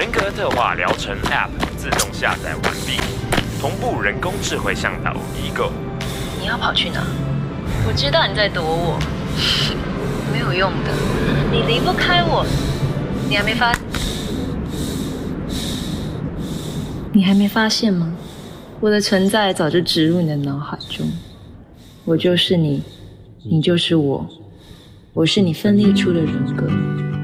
人格特化疗程 App 自动下载完毕，同步人工智慧向导Ego。 你要跑去哪？我知道你在躲我，没有用的，你离不开我。你还没发现吗？我的存在早就植入你的脑海中。我就是你，你就是我，我是你分裂出的人格。